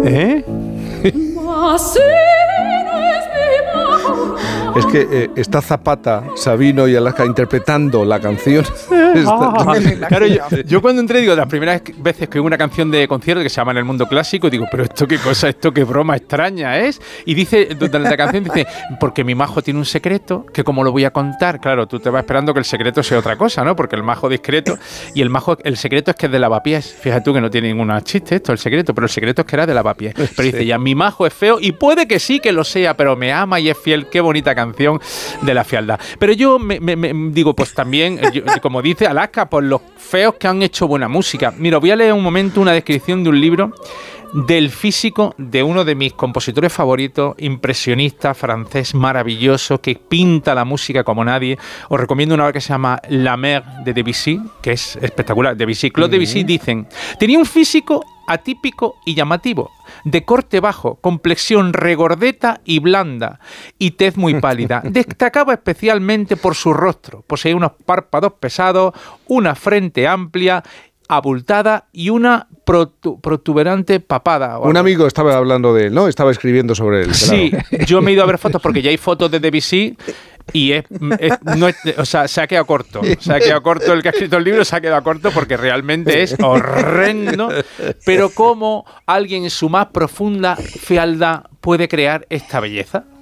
¿Eh? Es que está Zapata, Sabino y Alaska interpretando la canción. Claro, yo cuando entré, digo, de las primeras veces que oigo una canción de concierto que se llama En el Mundo Clásico, digo, pero esto qué cosa, esto qué broma extraña es. Y dice, durante la canción dice, porque mi majo tiene un secreto, que como lo voy a contar, claro, tú te vas esperando que el secreto sea otra cosa, ¿no? Porque el majo discreto, y el secreto es que es de lavapiés. Fíjate tú que no tiene ningún chiste esto, el secreto, pero el secreto es que era de lavapiés. Pero dice, ya, mi majo es feo, y puede que sí que lo sea, pero me ama y es fiel. Qué bonita canción de la fealdad. Pero yo me digo, pues también, como dice Alaska, por los feos que han hecho buena música. Mira, voy a leer un momento una descripción de un libro del físico de uno de mis compositores favoritos, impresionista, francés maravilloso, que pinta la música como nadie. Os recomiendo una obra que se llama La Mer de Debussy, que es espectacular. Claude Debussy dicen, tenía un físico atípico y llamativo, de corte bajo, complexión regordeta y blanda, y tez muy pálida. Destacaba especialmente por su rostro. Poseía unos párpados pesados, una frente amplia, abultada y una protuberante papada. Un amigo estaba hablando de él, ¿no? Estaba escribiendo sobre él. Sí, claro. yo me he ido a ver fotos porque ya hay fotos de Debussy y o sea, se ha quedado corto. Se ha quedado corto el que ha escrito el libro, se ha quedado corto porque realmente es horrendo. Pero cómo alguien en su más profunda fealdad puede crear esta belleza.